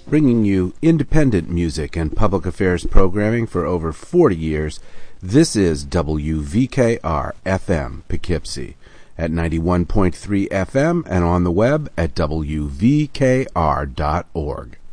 Bringing you independent music and public affairs programming for over 40 years, this is WVKR-FM Poughkeepsie at 91.3 FM and on the web at wvkr.org.